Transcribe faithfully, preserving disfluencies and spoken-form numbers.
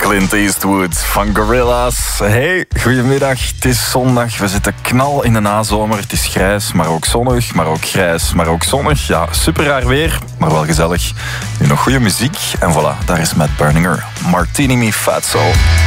Clint Eastwood van Gorillaz. Hey, goedemiddag. Het is zondag. We zitten knal in de nazomer. Het is grijs, maar ook zonnig. Maar ook grijs, maar ook zonnig. Ja, super raar weer, maar wel gezellig. Nu nog goede muziek. En voilà, daar is Matt Berninger. Martini Mi Fatso.